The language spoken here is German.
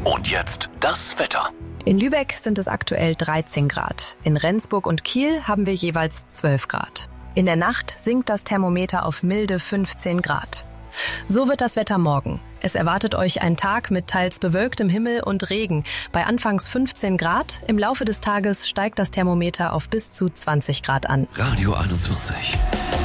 Und jetzt das Wetter. In Lübeck sind es aktuell 13 Grad. In Rendsburg und Kiel haben wir jeweils 12 Grad. In der Nacht sinkt das Thermometer auf milde 15 Grad. So wird das Wetter morgen. Es erwartet euch ein Tag mit teils bewölktem Himmel und Regen. Bei anfangs 15 Grad, im Laufe des Tages steigt das Thermometer auf bis zu 20 Grad an. Radio 21.